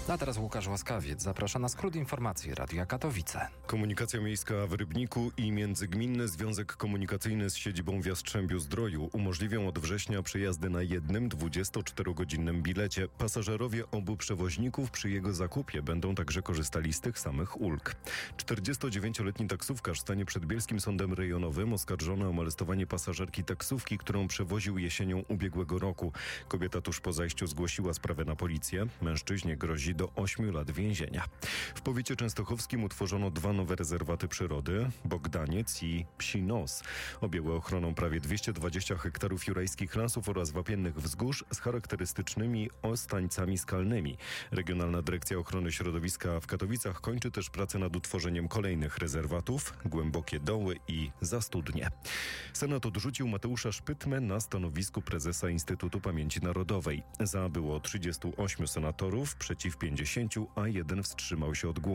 A teraz Łukasz Łaskawiec zaprasza na skrót informacji Radia Katowice. Komunikacja miejska w Rybniku i Międzygminny Związek Komunikacyjny z siedzibą w Jastrzębiu-Zdroju umożliwią od września przejazdy na jednym 24-godzinnym bilecie. Pasażerowie obu przewoźników przy jego zakupie będą także korzystali z tych samych ulg. 49-letni taksówkarz stanie przed Bielskim Sądem Rejonowym oskarżony o molestowanie pasażerki taksówki, którą przewoził jesienią ubiegłego roku. Kobieta tuż po zajściu zgłosiła sprawę na policję. Mężczyźnie grozi do 8 lat więzienia. W powiecie częstochowskim utworzono 2 nowe rezerwaty przyrody, Bogdaniec i Psi Nos. Objęły ochroną prawie 220 hektarów jurajskich lasów oraz wapiennych wzgórz z charakterystycznymi ostańcami skalnymi. Regionalna Dyrekcja Ochrony Środowiska w Katowicach kończy też pracę nad utworzeniem kolejnych rezerwatów, Głębokie Doły i Zastudnie. Senat odrzucił Mateusza Szpytmę na stanowisku prezesa Instytutu Pamięci Narodowej. Za było 38 senatorów, przeciw 50, a 1 wstrzymał się od głosu.